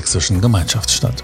Niedersächsischen Gemeinschaftsstadt.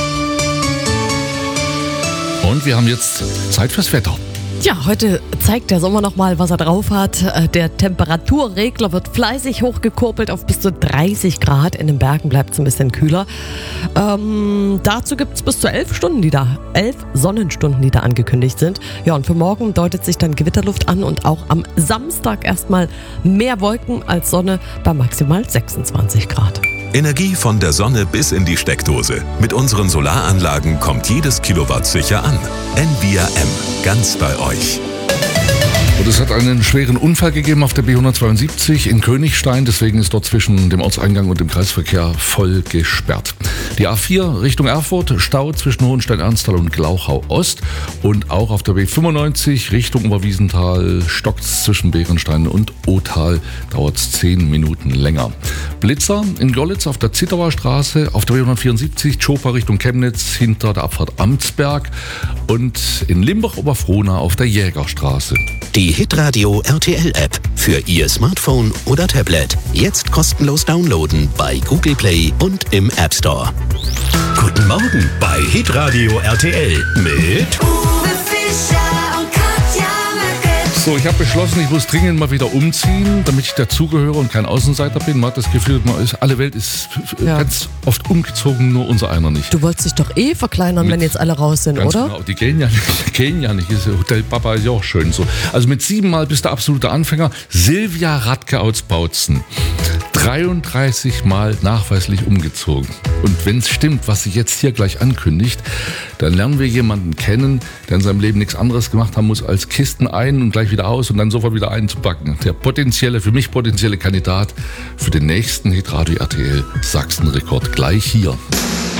Und wir haben jetzt Zeit fürs Wetter. Ja, heute zeigt der Sommer nochmal, was er drauf hat. Der Temperaturregler wird fleißig hochgekurbelt auf bis zu 30 Grad. In den Bergen bleibt es ein bisschen kühler. Dazu gibt es bis zu 11 Sonnenstunden, die da angekündigt sind. Ja, und für morgen deutet sich dann Gewitterluft an und auch am Samstag erstmal mehr Wolken als Sonne bei maximal 26 Grad. Energie von der Sonne bis in die Steckdose. Mit unseren Solaranlagen kommt jedes Kilowatt sicher an. Envia M. Ganz bei euch. Und es hat einen schweren Unfall gegeben auf der B172 in Königstein. Deswegen ist dort zwischen dem Ortseingang und dem Kreisverkehr voll gesperrt. Die A4 Richtung Erfurt, Stau zwischen Hohenstein-Ernsthal und Glauchau-Ost. Und auch auf der B95 Richtung Oberwiesenthal stockt es zwischen Bärenstein und Othal. Dauert es 10 Minuten länger. Blitzer in Görlitz auf der Zittauer Straße, auf der B174 Tschoper Richtung Chemnitz hinter der Abfahrt Amtsberg und in Limbach-Oberfrohna auf der Jägerstraße. Die Hitradio RTL App für Ihr Smartphone oder Tablet. Jetzt kostenlos downloaden bei Google Play und im App Store. Guten Morgen bei Hitradio RTL mit Uwe Fischer und Katja Merkel. So, ich habe beschlossen, ich muss dringend mal wieder umziehen, damit ich dazugehöre und kein Außenseiter bin. Man hat das Gefühl, alle Welt ist ganz oft umgezogen, nur unser einer nicht. Du wolltest dich doch verkleinern, wenn jetzt alle raus sind, Ganz oder? Genau, die gehen ja nicht. Hotel Papa ist ja auch schön so. Also mit 7 Mal bist du absoluter Anfänger. Silvia Radke aus Bautzen. 33 Mal nachweislich umgezogen. Und wenn es stimmt, was sie jetzt hier gleich ankündigt, dann lernen wir jemanden kennen, der in seinem Leben nichts anderes gemacht haben muss, als Kisten ein und gleich wieder aus und dann sofort wieder einzupacken. Der für mich potenzielle Kandidat für den nächsten Hitradio RTL Sachsen-Rekord gleich hier.